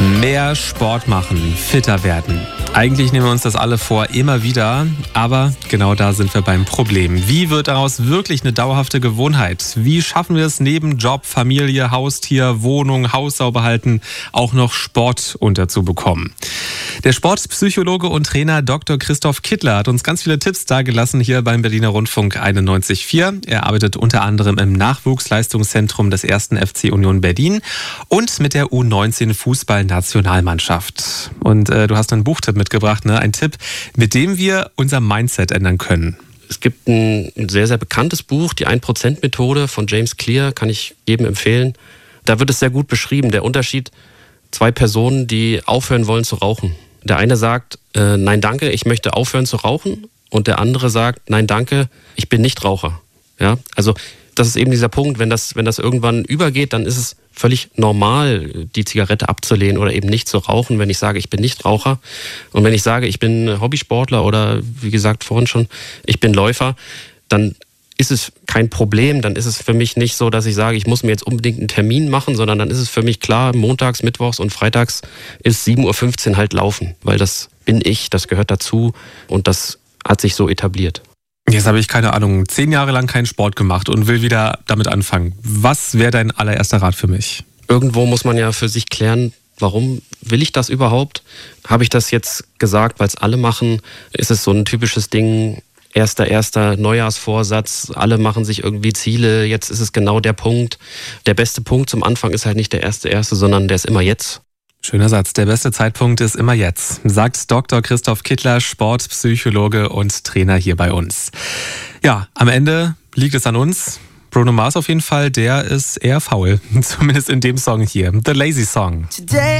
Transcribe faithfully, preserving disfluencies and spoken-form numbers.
Mehr Sport machen, fitter werden. Eigentlich nehmen wir uns das alle vor, immer wieder, aber genau da sind wir beim Problem. Wie wird daraus wirklich eine dauerhafte Gewohnheit? Wie schaffen wir es neben Job, Familie, Haustier, Wohnung, Haus sauber halten, auch noch Sport unterzubekommen? Der Sportpsychologe und Trainer Doktor Christoph Kittler hat uns ganz viele Tipps dargelassen hier beim Berliner Rundfunk einundneunzig Komma vier. Er arbeitet unter anderem im Nachwuchsleistungszentrum des ersten F C Union Berlin und mit der U neunzehn Fußballnationalmannschaft. Und äh, du hast einen Buchtipp mitgebracht, ne? Ein Tipp, mit dem wir unser Mindset ändern können. Es gibt ein sehr, sehr bekanntes Buch, die ein Prozent Methode von James Clear, kann ich jedem empfehlen. Da wird es sehr gut beschrieben, der Unterschied, zwei Personen, die aufhören wollen zu rauchen. Der eine sagt, äh, nein danke, ich möchte aufhören zu rauchen. Und der andere sagt, nein danke, ich bin nicht Raucher. Ja, also das ist eben dieser Punkt, wenn das, wenn das irgendwann übergeht, dann ist es völlig normal, die Zigarette abzulehnen oder eben nicht zu rauchen, wenn ich sage, ich bin nicht Raucher. Und wenn ich sage, ich bin Hobbysportler oder wie gesagt vorhin schon, ich bin Läufer, dann ist es kein Problem, dann ist es für mich nicht so, dass ich sage, ich muss mir jetzt unbedingt einen Termin machen, sondern dann ist es für mich klar, montags, mittwochs und freitags ist sieben Uhr fünfzehn halt laufen, weil das bin ich, das gehört dazu und das hat sich so etabliert. Jetzt habe ich keine Ahnung, zehn Jahre lang keinen Sport gemacht und will wieder damit anfangen. Was wäre dein allererster Rat für mich? Irgendwo muss man ja für sich klären, warum will ich das überhaupt? Habe ich das jetzt gesagt, weil es alle machen? Ist es so ein typisches Ding, erster, erster Neujahrsvorsatz, alle machen sich irgendwie Ziele, jetzt ist es genau der Punkt. Der beste Punkt zum Anfang ist halt nicht der erste, erste, sondern der ist immer jetzt. Schöner Satz. Der beste Zeitpunkt ist immer jetzt, sagt Doktor Christoph Kittler, Sportpsychologe und Trainer hier bei uns. Ja, am Ende liegt es an uns. Bruno Mars auf jeden Fall, der ist eher faul. Zumindest in dem Song hier. The Lazy Song.